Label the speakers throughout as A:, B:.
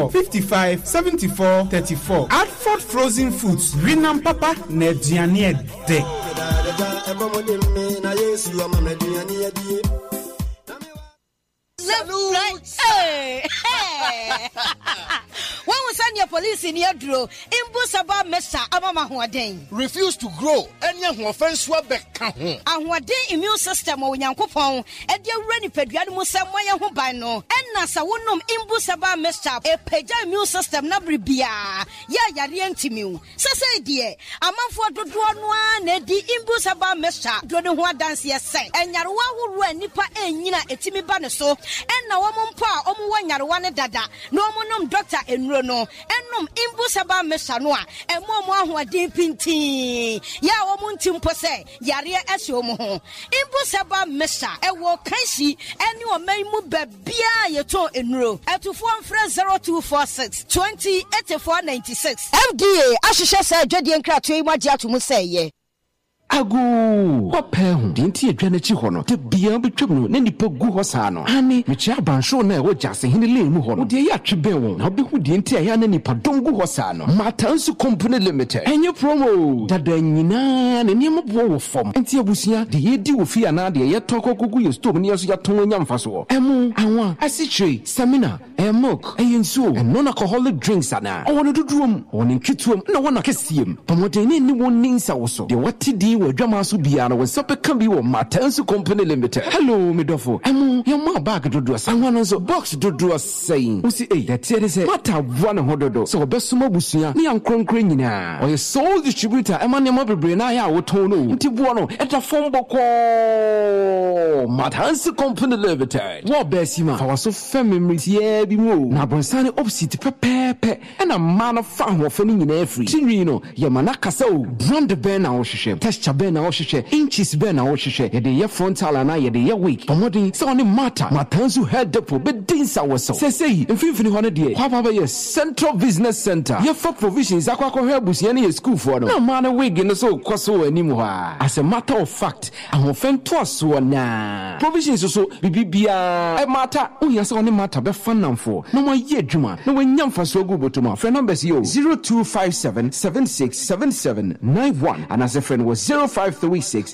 A: call 55 74 34. Adford Frozen Foods. Rinam Papa Nediane De.
B: Hey! When we send your police in your draw, Imbusaba Mesa Amama Huaden.
C: Refuse to grow, and young offense Wabek.
B: And what day immune system or Yankopon, and dear Renny Pediamus Samoya Hubano, and Nasa Wunum Imbusaba Mesa, a Peja immune system Nabribia, Yariantimu. Say, dear, a month for the one, Eddie Imbusaba Mesa, Dronua dance yes, and Yarwa who ran Nipa and Nina Etimi Banaso, and now woman pa, Omu Yarwana Dada, no monum doctor and Rono, and num Imbusaba Mesanoa, and Momo who are deep pinty. Ya Omuntim Pose, Yaria Esiomo, Imbusaba Mesa, and walk Kanshi, and you may move Bia Yato in row, at to 0246 20 84 96. FDA, Ashisha said, Jadian Cratry, Maja to Musay.
D: Agu wapehu dinti edwane chi hono te bia betwem no na nipa gu hosano ane mechi abansho na wo jase hene le mu hono de ya twebe won na obehu dinti aya na nipa dongu hosano Matansu Company Limited enye promo dada nyina ne niam bo wo fom enti abusia de yedi wo fi ana de ye tokokugu ye stove ne yeso ya ton anya mfaso emu anwa asitre stamina milk ayenso non alcoholic drinks ana owono duduom owono nkituom na wona kesiem pomodeni ni won ninsa wo so de watidi we dwamaso bia no sepe kan bi wo Matansu Company Limited. Hello midofo emu yema bag dodo sanwa so box dodo saying usi the tiere say mata one hododo so obesuma busuya ni ankronkron nyina o ye sole distributor emane ma bebre na ya woton no nti bo no eta fom boko Matansu Company Limited wo besima fa waso family tie bi mu na bonsane opposite pepepe ena man fa ho fa ni nyina afri tinwi no ye manaka so brand ben na wo hwehwe texture ben na wo hwehwe inches ben na wo hwehwe ye de ye frontal na ye de ye weak pomodin so ni matter Matansu head depo be dinsa wo so sesei mfimfini ho no de kwa baba ye Central Business Center ye for provisions akwa hwe abusia na ye school for no na man wig no so kwaso anim ho as a matter of fact ahofen to so na provisions so bibia e matter uya so ni matter be fanamfo na mo ye adwuma na wanya mfaso gu botoma friend numbers yo 0257 767791 and as a friend was 0536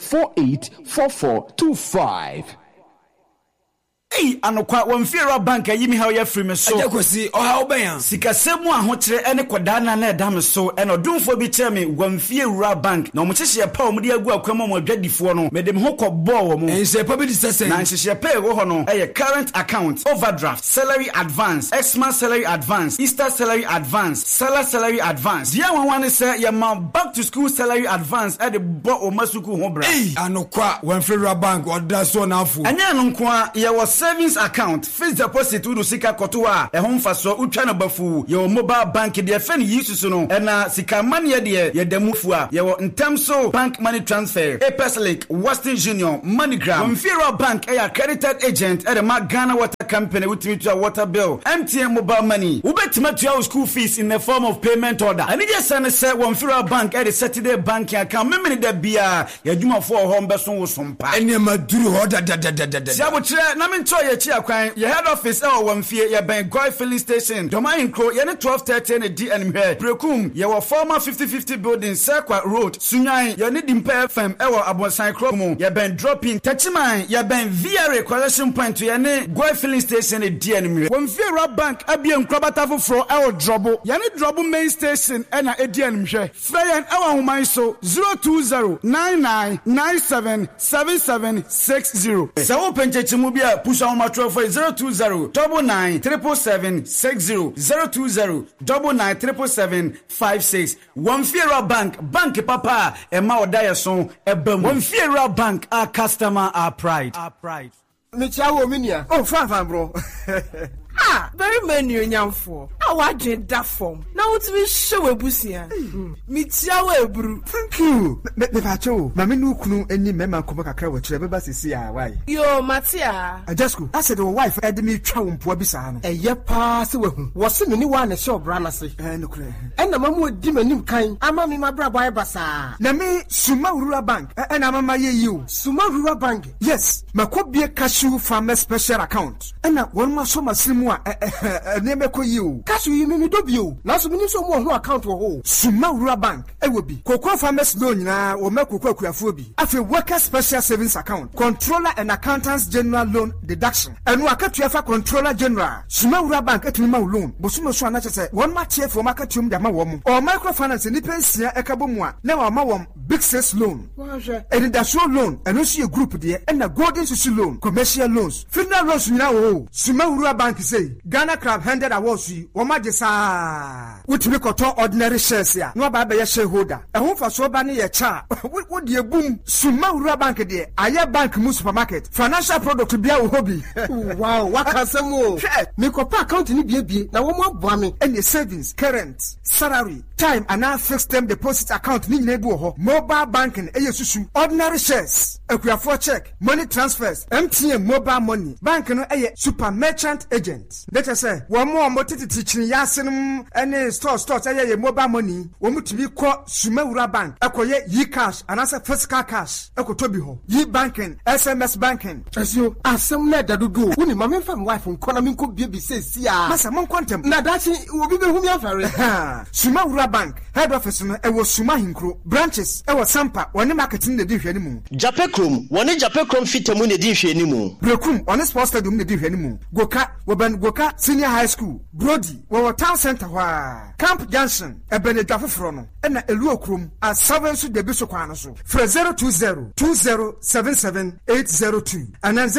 D: 484425.
E: Hey, anokwa wamfira bank yimi ha ya free me so.
F: Ajakosi o ha oban.
E: Sikasemu ahokyere ene kwadana na edam so ene odumfo bi kye me wamfira bank. Na omukyehye pa omudi agu akwama mo adwadifo no. Mede me ho kɔbɔ wo mo.
F: Ense pa bi disese.
E: Na nhyehyɛ pa wo ho no. Eye current account, overdraft, salary advance, Xmas salary advance, Easter salary advance, Salah salary advance. Dia wanwane se ye ma back to school salary advance e de bo o masuku ho bra.
F: Hey, anokwa wamfira bank oda so na afu.
E: Anya no nko ye was savings account, fixed deposit udu sika kotoa e ho mfaso utwa no bafu ye mobile bank de fe ne yisu no e na sika mane ye damufu a ye ntem so bank money transfer, Epeslink, Western Union, MoneyGram, Wamfira bank e accredited agent e de ma Ghana Water Company with to water bill, MTN mobile money. Ubetima to your school fees in the form of payment order. And just say Wamfira bank e de Saturday banking account memini de bia ye dwuma for home beso wo sompa.
F: Ene maduru ho da.
E: Siabo kire na me your head office our Wamfia your bank Goy filling station Domain Crow ye 12:30 na DN here Prekum your former 50-50 building Circle Road Sunyan your need Dimpe FM our Abonsan Crow your bank dropping Tachiman your bank VRA collection point to your Goy filling station na DN here Wamfia bank abiem krabata for our drobo your drobo main station na DN here Flyer our woman so 02099977760 so open chechimubia push on my trophy 020-99-777-60 020-99-777-56 Wamfira bank papa e ma odaya son ebam Wamfira bank our customer our pride
F: Michawo minia oh fan bro
G: Ah, very many nyamfo. I want that form. Now to be show ebusia. Mitia ebru.
F: Thank you. Me pacho. Mama nu kunu eni mema ko kakra wo kire beba sisi a why.
G: Yo, Matia.
F: Ajasku. I said the wife ed me twa wompo bisa no. Eye pa se wehu. Wo se me ni wa na show bra na se. No kure. Ena mamu di manim kan. Ama me mabra boy basa. Na me Suma Rural Bank. Ena mama ye you. Suma Rural Bank. Yes. Makobie cashew farmer special account. Ena won ma so masim mu a neme ko yi o cash yi me do bi o na so me so mo ho account wo ho Suma Wura Bank ewo bi Cocoa Farmers Loan nyina wo me Cocoa akuafo bi afi Worker Special Savings Account Controller and Accountants General Loan Deduction enu akatua fa Controller General Suma Wura Bank etumi ma loan bosumo so anache se won ma tie for makatium da ma wo mo o microfinance ni pensia ekabo mu a na wa ma wo big sales loan industrial loan enu so group de na golden sushi loan commercial loans funeral loans nyina wo Suma Wura Bank say Ghana Crab 100 awards yi wo ma je saa wutumi koto ordinary shares ya no ba be shareholder ehun fa so ba ne ye cha wo de boom Suma Wura Bank de aye bank mu supermarket financial product bia wo hobi wow wakasemo me ko pa account ni bie na wo mo aboa me any savings current salary time and now fixed term deposit account ni nyina bi wo ho mobile banking susu ordinary shares akuafo check money transfers MTN mobile money bank no super merchant agent that say wo mo tititi chini yasenum any stores mobile money wo mutumi ko Suma Wura Bank ekoye yi cash and as physical cash ekotobi ho yi banking SMS banking asio asem na dadodo woni ma memfa me wife nkona me nko bie bi sesi a masa mon kontem na dachi obi be humi afare Suma Wura Bank head office no ewo Suma Hinkro branches ewo Sampa woni marketing na di hwani mu
H: Japekrom woni Japekrom fitemu na di hwani mu
F: Brekum woni sports stadium na di hwani mu Goka senior high school Brody wo town center wa Camp Junction ebene dafofro no na Eluokrom a 7 so de bi so kwan no so fra 02020778802 and then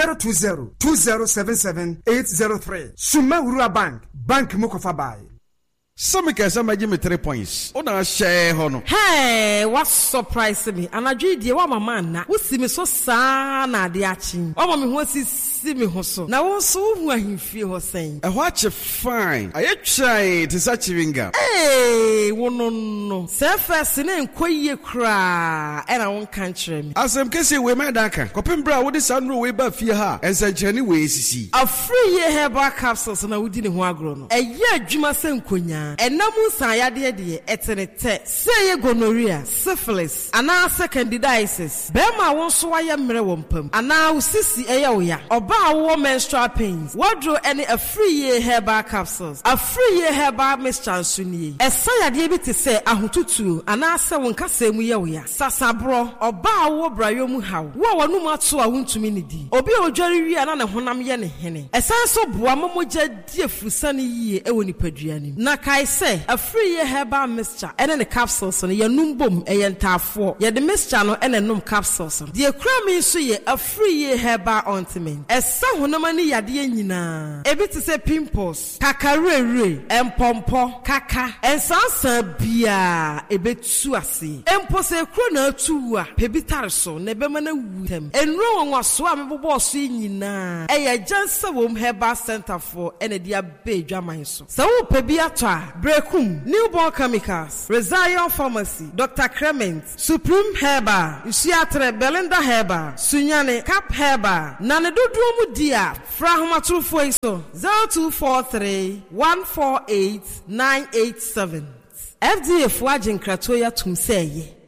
F: 02020778803 Suma Wura Bank Mokofa Bai.
A: Some can some me 3 points. Ona share hono.
G: Hey, what surprise me? Anadwi die wa mama na. Wo si me so saa na ade achi. O mama me ho si me ho so. Na wo so hu ahimfie ho sen.
A: E ho ache fine. Aye try to such winga.
G: Hey, wo no. Se first na enkoyie kra. E na won kan kire me.
A: Asem kese we ma daka. Kopem bra wo de sanro we ba fie ha. Ensanchani we sisi.
G: Afri ye herbal capsules na wodi ne ho agro no. Eye adwuma se nkonya. Enamu sayade de etenete seye gonorrhea syphilis ana candidiasis bema won so waye mre wompam ana usisi eye oya oba wo menstrual pains wodro any Afriye herbal capsules Afriye herbal mixture sunie esayade bi te se ahotutu ana se won kasa mu ye oya sasabro oba wo brayo mu haw wo wonu ato a wontumi ne di obi odware wi ana ne honam ye ne hene esan so boa momogya die fusane yie ewo nipaduani na I say Afriye herbal mixture and the capsules on your numbum a yentafo. Ye the mixture no and a num capsules. The crummy so ye Afriye herbal ointment. A sahunamani yadi nina. A bit to say pimples, kakarere, and pompo, kaka, and sansa bia, a bit suasi. And pose a crona tua, pebitarso, nebemana wutem. And no one was swam boss in na. A just herbal center for and a dear bay jamaiso. So pebiata. Brekum, Newborn Chemicals, Rezion Pharmacy, Dr. Clement, Supreme Herbal, Usiatre Belinda Herbal, Sunyane Cap Herbal, Nanedudumu Dia, Frahmatu Foiso, 0243 148 987. FDA Fwajin Kratoya Tumseye.